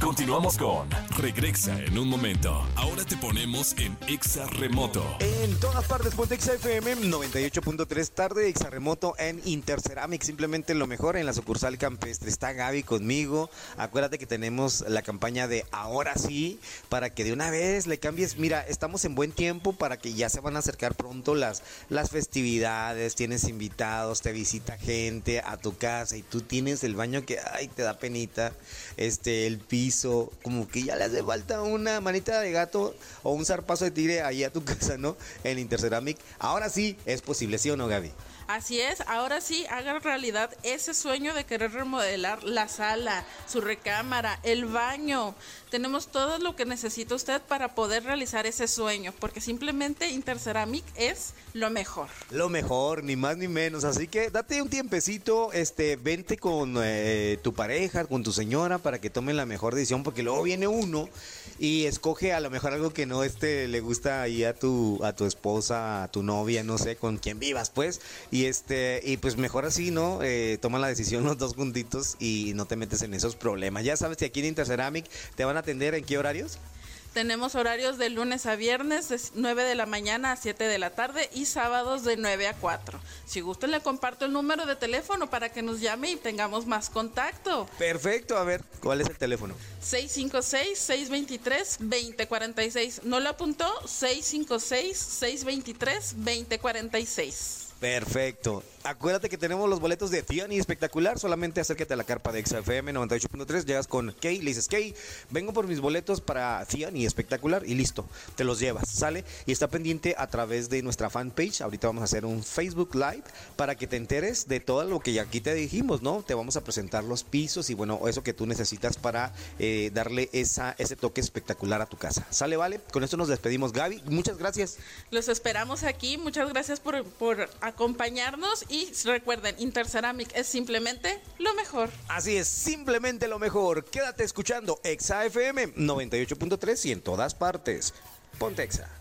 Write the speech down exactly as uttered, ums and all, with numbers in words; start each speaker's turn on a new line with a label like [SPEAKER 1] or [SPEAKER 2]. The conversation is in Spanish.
[SPEAKER 1] Continuamos con Regresa en un momento. Ahora te ponemos en Exa Remoto.
[SPEAKER 2] En todas partes, ponte Exa F M noventa y ocho punto tres, tarde Exa Remoto en Interceramic. Simplemente lo mejor en la sucursal campestre. Está Gaby conmigo. Acuérdate que tenemos la campaña de ahora sí, para que de una vez le cambies. Mira, estamos en buen tiempo para que ya se van a acercar pronto las, las festividades. Tienes invitados, te visita gente a tu casa y tú tienes el baño que, ay, te da penita. Este, el piso, como que ya le hace falta una manita de gato o un zarpazo de tigre ahí a tu casa, ¿no? En Interceramic. Ahora sí es posible, ¿sí o no, Gaby?
[SPEAKER 3] Así es, ahora sí haga realidad ese sueño de querer remodelar la sala, su recámara, el baño. Tenemos todo lo que necesita usted para poder realizar ese sueño, porque simplemente Interceramic es lo mejor.
[SPEAKER 2] Lo mejor, ni más ni menos. Así que date un tiempecito, este, vente con eh, tu pareja, con tu señora, para que tomen la mejor decisión, porque luego viene uno y escoge a lo mejor algo que no este le gusta ahí a tu, a tu esposa, a tu novia, no sé, con quien vivas, pues. Y este, y pues mejor así, ¿no? Eh, toman la decisión los dos juntitos y no te metes en esos problemas. Ya sabes que aquí en Interceramic te van a atender ¿en qué horarios?
[SPEAKER 3] Tenemos horarios de lunes a viernes de nueve de la mañana a siete de la tarde y sábados de nueve a cuatro. Si gustan le comparto el número de teléfono para que nos llame y tengamos más contacto.
[SPEAKER 2] Perfecto, a ver, ¿cuál es el teléfono?
[SPEAKER 3] seis cinco seis, seis dos tres, dos cero cuatro seis. ¿No lo apuntó? seis cinco seis, seis dos tres, dos cero cuatro seis.
[SPEAKER 2] Perfecto. Acuérdate que tenemos los boletos de Tiani Espectacular. Solamente acércate a la carpa de Exa F M noventa y ocho punto tres. Llegas con Kay, le dices: Kay, vengo por mis boletos para Tiani Espectacular. Y listo, te los llevas, ¿sale? Y está pendiente a través de nuestra fanpage. Ahorita vamos a hacer un Facebook Live para que te enteres de todo lo que ya aquí te dijimos, ¿no? Te vamos a presentar los pisos y bueno, eso que tú necesitas para eh, darle esa, ese toque espectacular a tu casa. ¿Sale, vale? Con esto nos despedimos. Gaby, muchas gracias.
[SPEAKER 3] Los esperamos aquí. Muchas gracias por, por acompañarnos. Y recuerden, Interceramic es simplemente lo mejor.
[SPEAKER 2] Así es, simplemente lo mejor. Quédate escuchando Exa F M noventa y ocho punto tres y en todas partes. Ponte Exa.